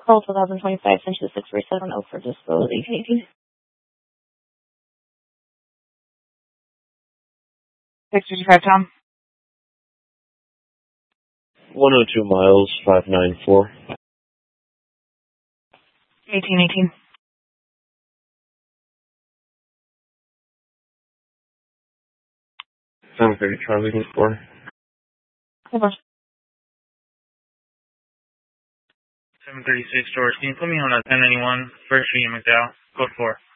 Call 2025, Century 6370 for disability. 655, Tom. 102 miles, 594. 1818. 730 Charlie, who's for? Over. 736 George, can you put me on a 1091 First Street in McDowell? Code 4.